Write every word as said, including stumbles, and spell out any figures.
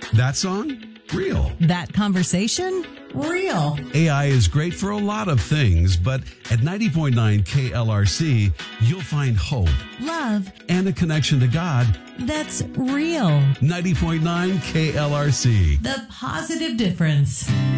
That song? Real. That conversation? Real. A I is great for a lot of things, but at ninety point nine K L R C, you'll find hope, Love. and a connection to God. That's real. ninety point nine K L R C. The positive difference.